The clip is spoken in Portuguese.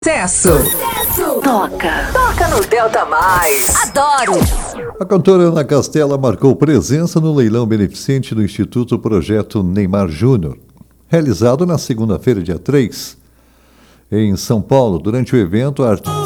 Sucesso! Toca no Delta Mais. Adoro! A cantora Ana Castela marcou presença no leilão beneficente do Instituto Projeto Neymar Júnior, realizado na segunda-feira, dia 3. Em São Paulo, durante o evento, a artista